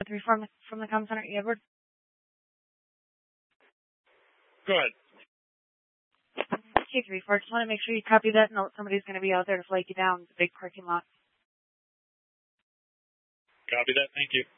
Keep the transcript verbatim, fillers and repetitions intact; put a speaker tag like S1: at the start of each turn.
S1: three four from the comm center, Edward.
S2: Go ahead.
S1: two three four, just want to make sure you copy that note. Somebody's going to be out there to flag you down. The big parking lot.
S2: Copy that. Thank you.